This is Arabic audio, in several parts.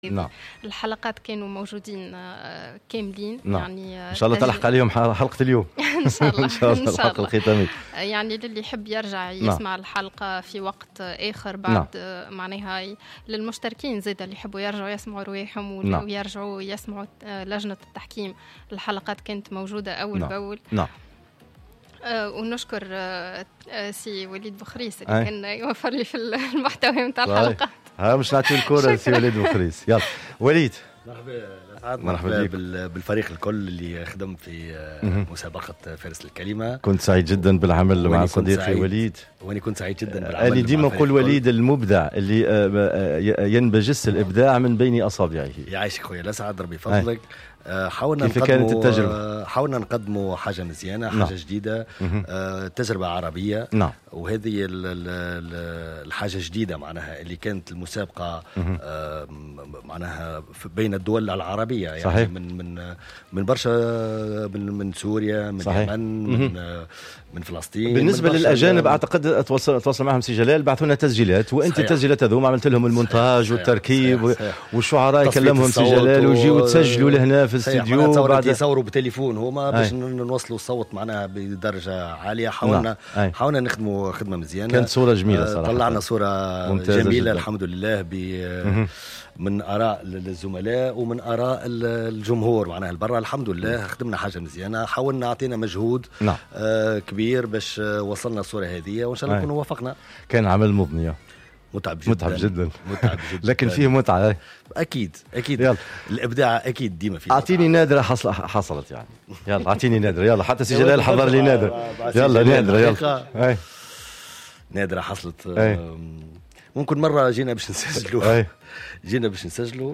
نعم. الحلقات كانوا موجودين كاملين. نعم. يعني إن شاء الله تلحق عليهم حلقة اليوم. إن شاء الله. إن شاء الله الحلقة الختامية. يعني للي يحب يرجع يسمع الحلقة في وقت آخر بعد معناها للمشتركين زيدا اللي يحبوا يرجعوا يسمعوا روايحهم ويرجعوا يسمعوا لجنة التحكيم. الحلقات كانت موجودة أول بأول. نعم. ونشكر سي وليد بخريس اللي كان يوفر لي في المحتوى متاع الحلقات. ها مش نعطي الكرة سي وليد بخريس. يلا وليد. مرحبا بالفريق الكل اللي خدم في مسابقة فارس الكلمة. كنت سعيد جدا بالعمل مع صديقي وليد. وأنا كنت سعيد جدا بالعمل. أنا ديما نقول وليد المبدع اللي ينبجس الإبداع من بين أصابعه. يعيشك خويا لا سعد ربي فضلك. كيف كانت التجربة؟ حاولنا نقدموا حاجة مزيانة، حاجة جديدة، تجربة عربية. نعم. وهذه الحاجة جديدة معناها اللي كانت المسابقة معناها بين الدول العربية يعني. صحيح. من برشا من سوريا، من اليمن، من فلسطين. بالنسبة للأجانب أعتقد تواصل معهم سي جلال، بعثوا لنا تسجيلات وأنت التسجيلات هذوما عملت لهم المونتاج والتركيب والشعراء يكلمهم سي جلال ويجيوا تسجلوا لهنا في الاستديو بعد يصوروا بتليفون هما باش نوصلوا الصوت معناها بدرجة عالية. حاولنا نخدموا خدمة مزيانة. كانت صورة جميلة صراحة. طلعنا صورة جميلة جداً. الحمد لله من آراء الزملاء ومن آراء الجمهور معناها البرة. الحمد لله خدمنا حاجة مزيانة، حاولنا عطينا مجهود كبير باش وصلنا الصورة هذه وإن شاء الله نكون وفقنا. كان عمل مضنية متعب جدا لكن فيه متعة. أكيد يلا. الإبداع أكيد ديما فيه. أعطيني نادرة حصلت يعني. يلا أعطيني نادرة. يلا حتى سي جلال حضر لي نادرة. يلا نادرة يلا. نادرة حصلت. ممكن مرة جينا باش نسجلوا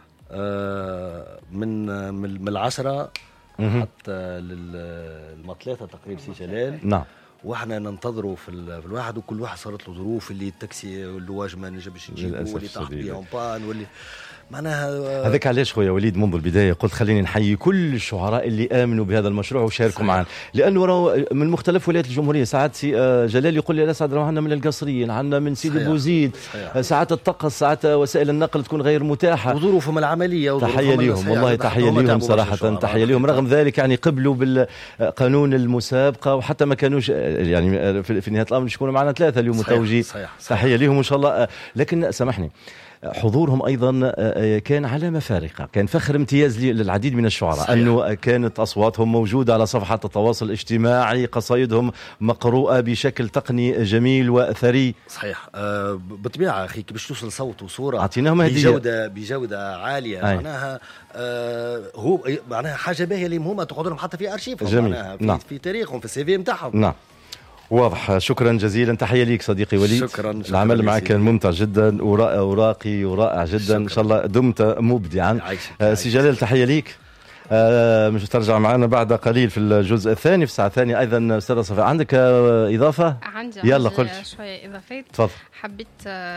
من 10 حتى للمطلثة تقريبا سي جلال. نعم. واحنا ننتظروا في الواحد وكل واحد صارت له ظروف، اللي التاكسي اللواج ما نجمش نجيبه، واللي طاح بيهم بان، واللي معناها هذاك. علاش خويا وليد منذ البدايه قلت خليني نحيي كل الشعراء اللي امنوا بهذا المشروع وشاركوا معنا، لانه من مختلف ولايات الجمهوريه. ساعات سي جلال يقول لي لا سعد عندنا من القصريين، عندنا من سيدي بوزيد، ساعات الطقس، ساعات وسائل النقل تكون غير متاحه وظروفهم العمليه. تحيه لهم والله، تحيه لهم صراحه، تحيه لهم. رغم ذلك يعني قبلوا بالقانون المسابقه وحتى ما كانوش يعني في نهايه الامر يكونوا معنا 3 اليوم متوجي. تحيه لهم ان شاء الله. لكن سامحني، حضورهم أيضا كان علامة فارقة، كان فخر امتياز للعديد من الشعراء. صحيح. أنه كانت أصواتهم موجودة على صفحات التواصل الاجتماعي، قصائدهم مقروءة بشكل تقني جميل وثري. صحيح. بطبيعة أخي باش توصل صوت وصورة أعطيناهم بجودة عالية. معناها هو معناها حاجة باهية اللي مهمة تقعد لهم حتى في أرشيفهم معناها في تاريخهم في السي في متاعهم. نعم واضح. شكرا جزيلا، تحية ليك صديقي وليد. شكرا العمل معك كان ممتع جدا وراقي ورائع جدا. شكرا. إن شاء الله دمت مبدعا. سي جلال تحية ليك. مش ترجع معنا بعد قليل في الجزء الثاني في الساعة الثانية أيضا. أستاذة صفاء عندك إضافة؟ عندي يلا قلت شوية إضافات. تفضل. حبيت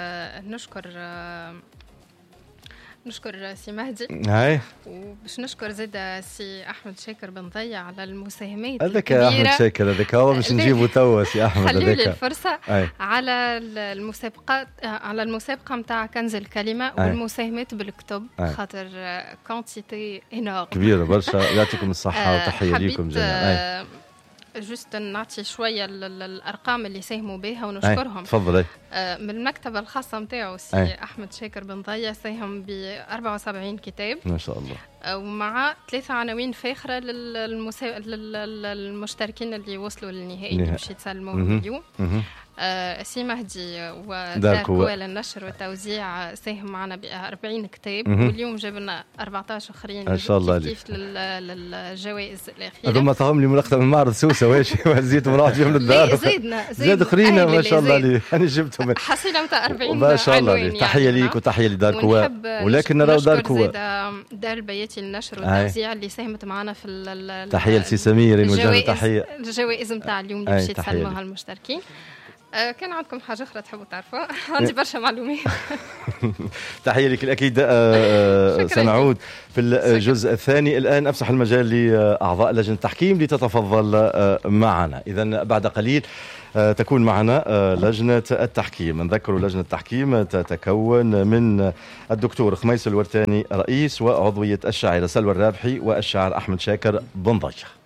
نشكر سي مهدي. هاي. وباش نشكر زيدا سي أحمد شاكر بن ضيع على المساهمات هذاك أحمد شاكر، هذاك هو باش نجيبه توا سي أحمد. خلوا لي الفرصة على المسابقات، على المسابقة متاع كنز الكلمة والمساهمات بالكتب، خاطر كونتيتي إنورم كبيرة برشا. يعطيكم الصحة وتحية ليكم جميعا. جست نعطي شوية الأرقام اللي ساهموا بها ونشكرهم. تفضل. من المكتبة الخاصة متاعو سي أحمد شاكر بن ضيع ساهم ب 74 كتاب ما شاء الله، ومع 3 عناوين فاخرة للمشتركين اللي وصلوا للنهائي اللي باش يتسلموا اليوم. سي مهدي ودار كوا للنشر والتوزيع ساهم معنا ب 40 كتاب، واليوم جاب لنا 14 اخرين ان شاء الله كيف للجوائز الاخيره. هذوما طهم لي ملقطه من معرض سوسه واش وزيت وراح فيهم للدار. زاد اخرين ما شاء الله لي انا جبتهم حصيله نتاع 40 ما شاء الله لي. تحيه ليك وتحيه لدار كوا. ولكن نراو دار كوا دار البياتي للنشر والتوزيع اللي ساهمت معنا في تحيه لسي سمير المجاهد. تحيه الجوائز نتاع اليوم اللي باش يتسلموها المشتركين. كان عندكم حاجة أخرى تحبوا تعرفوها؟ عندي برشا معلومات. تحية لك الأكيد. سنعود في الجزء الثاني. الآن أفسح المجال لأعضاء لجنة التحكيم لتتفضل معنا. إذن بعد قليل تكون معنا لجنة التحكيم. نذكر لجنة التحكيم تتكون من الدكتور خميس الورتاني رئيس، وعضوية الشاعرة سلوى الرابحي والشاعر أحمد شاكر بن ضية.